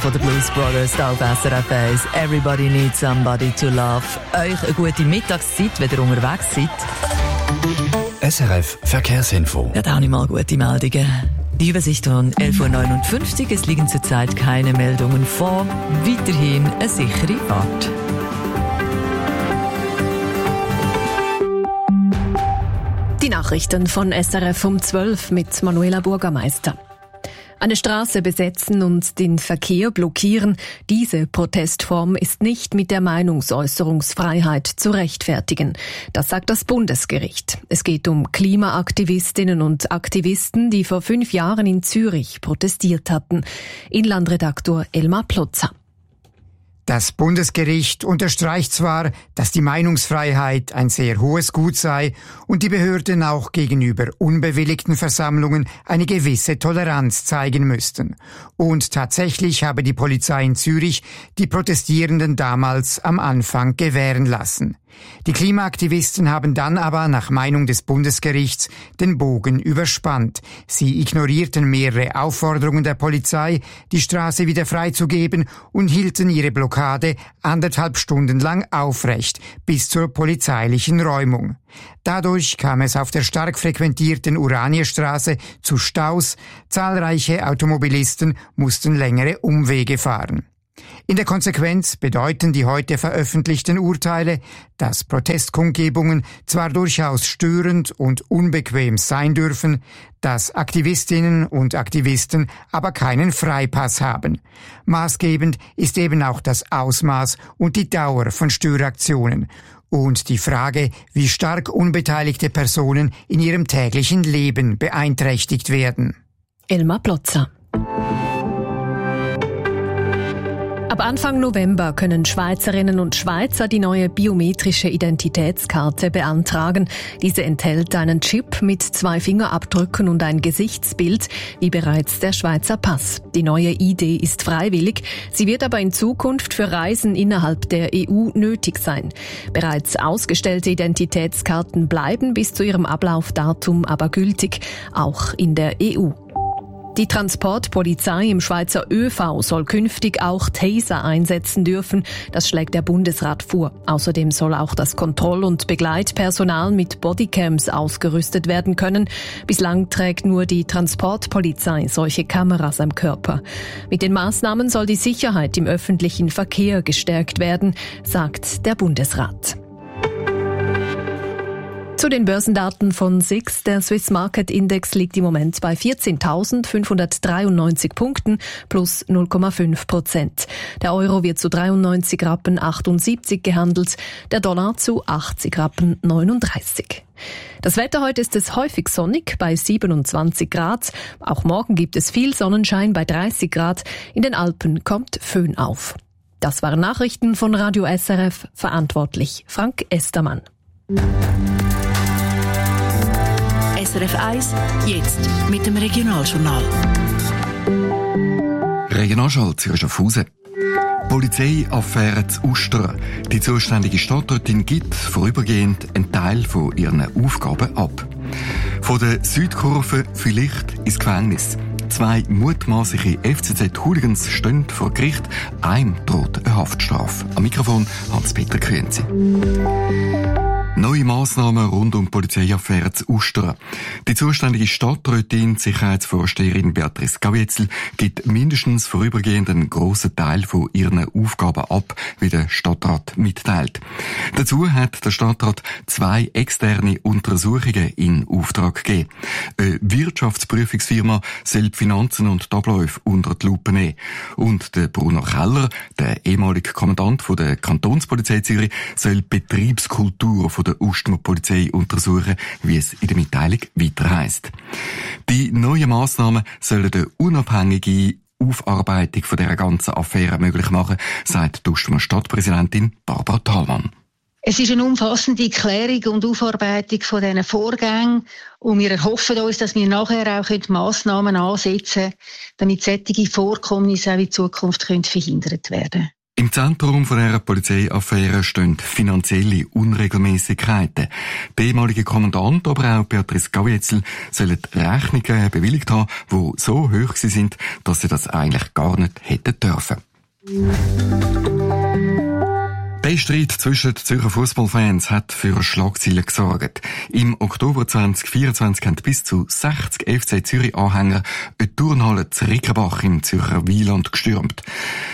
von den Blues Brothers auf SRF 1. Everybody needs somebody to love. Euch eine gute Mittagszeit, wenn ihr unterwegs seid. SRF Verkehrsinfo. Ja, da habe ich mal gute Meldungen. Die Übersicht um 11.59 Uhr. Es liegen zurzeit keine Meldungen vor. Weiterhin eine sichere Fahrt. Die Nachrichten von SRF um 12 mit Manuela Bürgermeister. Eine Straße besetzen und den Verkehr blockieren, diese Protestform ist nicht mit der Meinungsäußerungsfreiheit zu rechtfertigen. Das sagt das Bundesgericht. Es geht um Klimaaktivistinnen und Aktivisten, die vor 5 Jahren in Zürich protestiert hatten. Inlandredaktor Elmar Plotzer. Das Bundesgericht unterstreicht zwar, dass die Meinungsfreiheit ein sehr hohes Gut sei und die Behörden auch gegenüber unbewilligten Versammlungen eine gewisse Toleranz zeigen müssten. Und tatsächlich habe die Polizei in Zürich die Protestierenden damals am Anfang gewähren lassen. Die Klimaaktivisten haben dann aber nach Meinung des Bundesgerichts den Bogen überspannt. Sie ignorierten mehrere Aufforderungen der Polizei, die Straße wieder freizugeben und hielten ihre Blockade 1,5 Stunden lang aufrecht, bis zur polizeilichen Räumung. Dadurch kam es auf der stark frequentierten Uranierstraße zu Staus. Zahlreiche Automobilisten mussten längere Umwege fahren. In der Konsequenz bedeuten die heute veröffentlichten Urteile, dass Protestkundgebungen zwar durchaus störend und unbequem sein dürfen, dass Aktivistinnen und Aktivisten aber keinen Freipass haben. Maßgebend ist eben auch das Ausmaß und die Dauer von Störaktionen und die Frage, wie stark unbeteiligte Personen in ihrem täglichen Leben beeinträchtigt werden. Elmar Plotzer. Ab Anfang November können Schweizerinnen und Schweizer die neue biometrische Identitätskarte beantragen. Diese enthält einen Chip mit 2 Fingerabdrücken und ein Gesichtsbild, wie bereits der Schweizer Pass. Die neue ID ist freiwillig, sie wird aber in Zukunft für Reisen innerhalb der EU nötig sein. Bereits ausgestellte Identitätskarten bleiben bis zu ihrem Ablaufdatum aber gültig, auch in der EU. Die Transportpolizei im Schweizer ÖV soll künftig auch Taser einsetzen dürfen. Das schlägt der Bundesrat vor. Außerdem soll auch das Kontroll- und Begleitpersonal mit Bodycams ausgerüstet werden können. Bislang trägt nur die Transportpolizei solche Kameras am Körper. Mit den Maßnahmen soll die Sicherheit im öffentlichen Verkehr gestärkt werden, sagt der Bundesrat. Zu den Börsendaten von SIX. Der Swiss Market Index liegt im Moment bei 14.593 Punkten plus 0,5%. Der Euro wird zu 93,78 Rappen gehandelt, der Dollar zu 80,39 Rappen. Das Wetter heute ist es häufig sonnig bei 27 Grad. Auch morgen gibt es viel Sonnenschein bei 30 Grad. In den Alpen kommt Föhn auf. Das waren Nachrichten von Radio SRF. Verantwortlich Frank Estermann. SRF 1, jetzt mit dem Regionaljournal. Regionalschall Zürich-Schaffhausen. Polizeiaffäre zu Ustern. Die zuständige Stadträtin gibt vorübergehend einen Teil von ihren Aufgaben ab. Von der Südkurve vielleicht ins Gefängnis. 2 mutmaßliche FCZ-Hooligans stehen vor Gericht. Einem droht eine Haftstrafe. Am Mikrofon Hans-Peter Krenzi. Neue Massnahmen rund um die Polizeiaffäre zu Ustern. Die zuständige Stadträtin, Sicherheitsvorsteherin Beatrice Gavietzel, gibt mindestens vorübergehend einen grossen Teil von ihren Aufgaben ab, wie der Stadtrat mitteilt. Dazu hat der Stadtrat 2 externe Untersuchungen in Auftrag gegeben. Eine Wirtschaftsprüfungsfirma soll die Finanzen und die Abläufe unter die Lupe nehmen. Und der Bruno Keller, der ehemalige Kommandant von der Kantonspolizei Zürich, soll die Betriebskultur von der Usterner Polizei untersuchen, wie es in der Mitteilung weiter heisst. Die neuen Massnahmen sollen eine unabhängige Aufarbeitung von dieser ganzen Affäre möglich machen, sagt die Usterner Stadtpräsidentin Barbara Thalmann. Es ist eine umfassende Klärung und Aufarbeitung von diesen Vorgängen und wir erhoffen uns, dass wir nachher auch Massnahmen ansetzen können, damit solche Vorkommnisse auch in Zukunft verhindert werden können. Im Zentrum von dieser Polizeiaffäre stehen finanzielle Unregelmäßigkeiten. Der ehemalige Kommandant, aber auch Beatrice Gaujetzel, sollen Rechnungen bewilligt haben, die so hoch sind, dass sie das eigentlich gar nicht hätten dürfen. Der Streit zwischen den Zürcher Fußballfans hat für Schlagzeilen gesorgt. Im Oktober 2024 haben bis zu 60 FC Zürich-Anhänger eine Turnhalle zu Rickenbach im Zürcher Wieland gestürmt.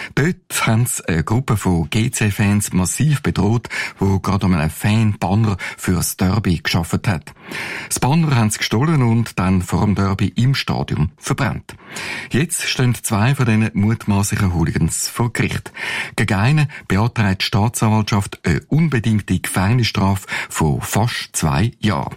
Dort haben sie eine Gruppe von GC-Fans massiv bedroht, die gerade um einen Fan-Banner für das Derby geschaffen hat. Das Banner haben sie gestohlen und dann vor dem Derby im Stadion verbrannt. Jetzt stehen 2 von diesen mutmaßlichen Hooligans vor Gericht. Gegen einen beantragt die Staatsanwaltschaft eine unbedingte Gefängnisstrafe von fast 2 Jahren.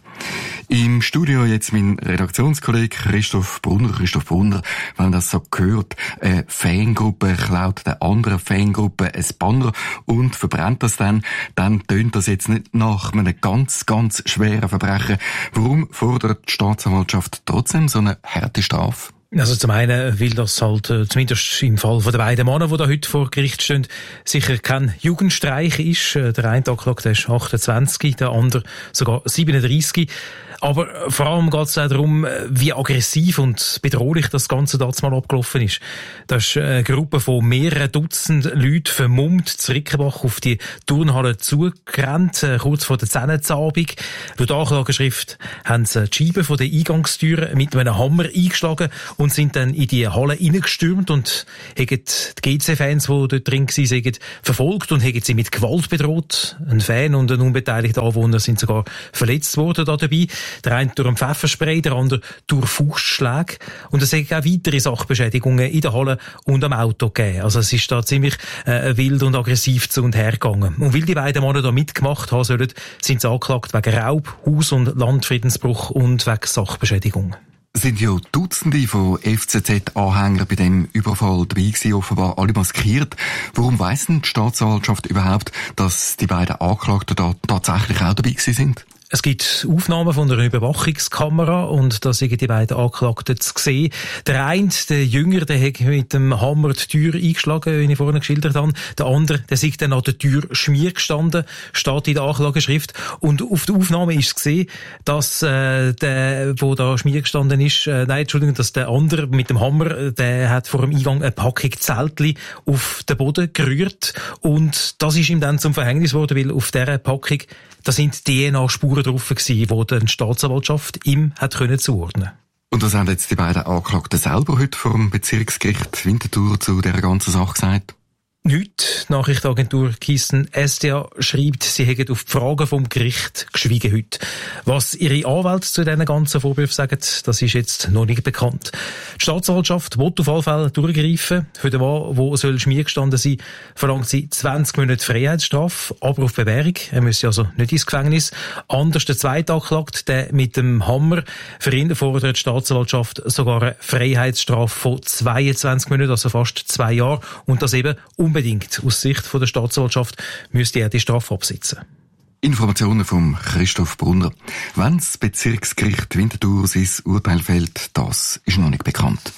Im Studio jetzt mein Redaktionskollege Christoph Brunner. Christoph Brunner, wenn das so gehört, eine Fangruppe klaut der anderen Fangruppe ein Banner und verbrennt das dann tönt das jetzt nicht nach einem ganz, ganz schweren Verbrechen. Warum fordert die Staatsanwaltschaft trotzdem so eine harte Strafe? Also zum einen will das halt, zumindest im Fall von den beiden Männern, die da heute vor Gericht stehen, sicher kein Jugendstreich ist. Der eine Angeklagte ist 28, der andere sogar 37. Aber vor allem geht es auch darum, wie aggressiv und bedrohlich das Ganze damals mal abgelaufen ist. Da ist eine Gruppe von mehreren Dutzend Leuten vermummt zu Rickenbach auf die Turnhalle zugerannt, kurz vor der 10 Uhr Abend. Laut Anklageschrift haben sie die Scheiben von der Eingangstür mit einem Hammer eingeschlagen und sind dann in die Halle reingestürmt und haben die GC-Fans, die dort drin waren, verfolgt und haben sie mit Gewalt bedroht. Ein Fan und ein unbeteiligter Anwohner sind sogar verletzt worden da dabei. Der eine durch ein Pfefferspray, der andere durch Faustschläge. Und es hat auch weitere Sachbeschädigungen in der Halle und am Auto gegeben. Also es ist da ziemlich wild und aggressiv zu und her gegangen. Und weil die beiden Männer da mitgemacht haben sollen, sind sie angeklagt wegen Raub, Haus- und Landfriedensbruch und wegen Sachbeschädigung. Sind ja Dutzende von FCZ-Anhängern bei dem Überfall dabei gewesen, offenbar alle maskiert. Warum weiss denn die Staatsanwaltschaft überhaupt, dass die beiden Angeklagten da tatsächlich auch dabei gewesen sind? Es gibt Aufnahmen von einer Überwachungskamera und da sind die beiden Angeklagten zu sehen. Der eine, der Jünger, der hat mit dem Hammer die Tür eingeschlagen, wie ich vorhin geschildert habe. Der andere, der ist dann an der Tür schmier gestanden, steht in der Anklageschrift. Und auf der Aufnahme ist zu sehen, dass der, wo da schmier gestanden ist, dass der andere mit dem Hammer, der hat vor dem Eingang eine Packung Zeltli auf den Boden gerührt. Und das ist ihm dann zum Verhängnis geworden, weil auf dieser Packung da sind DNA-Spuren drauf gewesen, die die Staatsanwaltschaft ihm hat zuordnen können. Und was haben jetzt die beiden Angeklagten selber heute vor dem Bezirksgericht Winterthur zu dieser ganzen Sache gesagt? Nichts. Die Nachrichtenagentur Kisten-SDA schreibt, sie hätten auf die Fragen vom Gericht geschwiegen heute. Was ihre Anwälte zu diesen ganzen Vorwürfen sagen, das ist jetzt noch nicht bekannt. Die Staatsanwaltschaft will auf alle Fälle durchgreifen. Für den Mann, der schmier gestanden sein soll, verlangt sie 20 Monate Freiheitsstrafe, aber auf Bewährung. Er müsse also nicht ins Gefängnis. Anders der zweite Angeklagte, der mit dem Hammer, für ihn fordert die Staatsanwaltschaft sogar eine Freiheitsstrafe von 22 Monaten, also fast 2 Jahre. Und das eben unbedingt. Aus Sicht der Staatsanwaltschaft müsste er die Strafe absitzen. Informationen von Christoph Brunner. Wenn das Bezirksgericht Winterthur sein Urteil fällt, das ist noch nicht bekannt.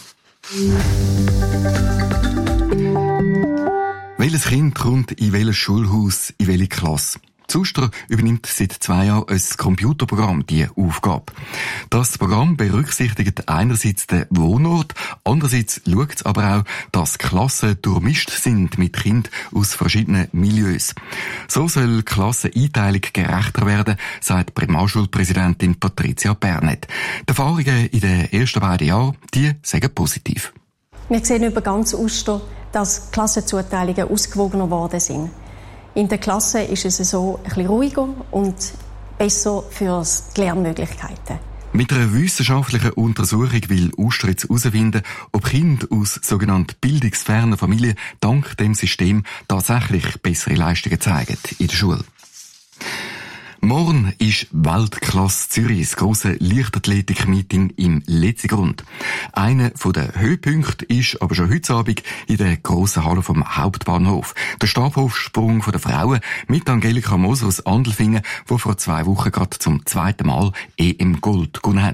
Welches Kind kommt in welches Schulhaus, in welche Klasse? Zuster übernimmt seit 2 Jahren ein Computerprogramm diese Aufgabe. Das Programm berücksichtigt einerseits den Wohnort, andererseits schaut es aber auch, dass Klassen durchmischt sind mit Kindern aus verschiedenen Milieus. So soll die Klasseneinteilung gerechter werden, sagt Primarschulpräsidentin Patricia Bernet. Die Erfahrungen in den ersten 2 Jahren, die sagen positiv. Wir sehen über ganz Uster, dass Klassenzuteilungen ausgewogener geworden sind. In der Klasse ist es so ein bisschen ruhiger und besser für die Lernmöglichkeiten. Mit einer wissenschaftlichen Untersuchung will Ustritz herausfinden, ob Kinder aus sogenannten bildungsfernen Familien dank dem System tatsächlich bessere Leistungen zeigen in der Schule. Morgen ist Weltklasse Zürich, das grosse Leichtathletik-Meeting im Letzigrund. Einer der Höhepunkte ist aber schon heute Abend in der grossen Halle vom Hauptbahnhof. Der Stabhochsprung der Frauen mit Angelika Moser aus Andelfingen, die vor 2 Wochen gerade zum 2. Mal EM Gold gewonnen hat.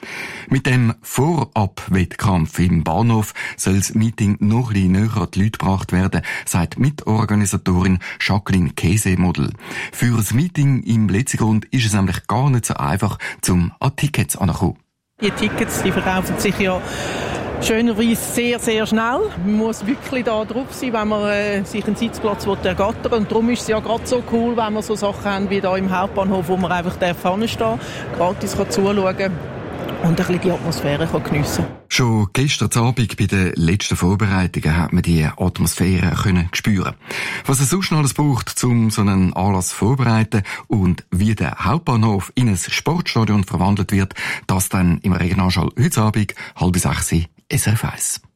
Mit dem Vorab-Wettkampf im Bahnhof soll das Meeting noch ein bisschen näher an die Leute gebracht werden, sagt Mitorganisatorin Jacqueline Käsemodel. Für das Meeting im Letzigrund ist es nämlich gar nicht so einfach, zum an Tickets anzukommen. Die Tickets, die verkaufen sich ja schönerweise sehr, sehr schnell. Man muss wirklich da drauf sein, wenn man sich einen Sitzplatz ergattern will. Und darum ist es ja gerade so cool, wenn wir so Sachen haben wie hier im Hauptbahnhof, wo man einfach vorne stehen darf, gratis zuschauen kann und ein bisschen die Atmosphäre geniessen kann. Schon gestern Abend bei den letzten Vorbereitungen hat man die Atmosphäre spüren. Was es sonst noch alles braucht, um so einen Anlass vorzubereiten und wie der Hauptbahnhof in ein Sportstadion verwandelt wird, das dann im Regionalschall heute Abend 5:30 SRF 1.